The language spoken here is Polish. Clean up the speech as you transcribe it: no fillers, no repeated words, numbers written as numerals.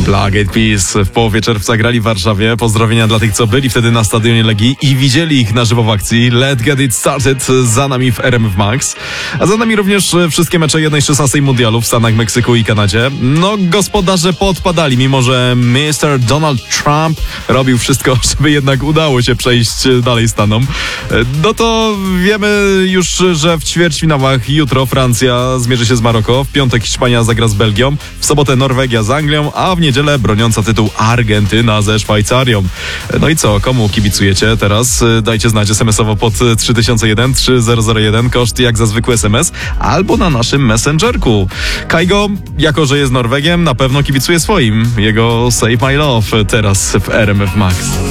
Black Eyed Peas w połowie czerwca grali w Warszawie. Pozdrowienia dla tych, co byli wtedy na stadionie Legii i widzieli ich na żywo w akcji. Let's get it started za nami w RMF Max. A za nami również wszystkie mecze 1/16 mundialu w Stanach, Meksyku i Kanadzie. No, gospodarze podpadali, mimo że Mr. Donald Trump robił wszystko, żeby jednak udało się przejść dalej Stanom. No to wiemy już, że w ćwierćfinałach jutro Francja zmierzy się z Maroko, w piątek Hiszpania zagra z Belgią, w sobotę Norwegia z Anglią, a w niedzielę broniąca tytuł Argentyna ze Szwajcarią. No i co, komu kibicujecie teraz? Dajcie znać SMS-owo pod 3001 3001, koszt jak za zwykły SMS, albo na naszym Messengerku. Kaigo, jako że jest Norwegiem, na pewno kibicuje swoim. Jego Save My Love teraz w RMF Max.